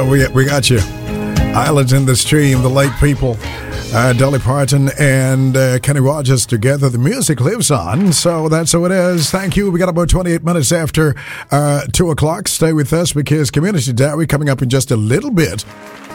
We got you. Islands in the Stream, The Late People, Dolly Parton and Kenny Rogers together. The music lives on, so that's how it is. Thank you. We got about 28 minutes after 2 o'clock. Stay with us because Community Diary coming up in just a little bit.